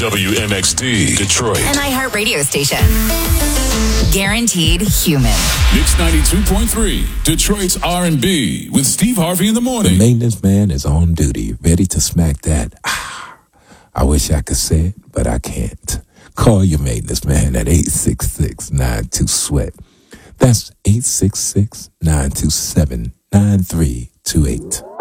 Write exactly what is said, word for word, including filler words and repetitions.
W M X D, Detroit. An iHeart radio station. Guaranteed human. Mix ninety-two point three, Detroit's R and B with Steve Harvey in the morning. The maintenance man is on duty, ready to smack that. Ah, I wish I could say it, but I can't. Call your maintenance man at eight six six, nine two, sweat. That's eight six six, nine two seven, nine three two eight.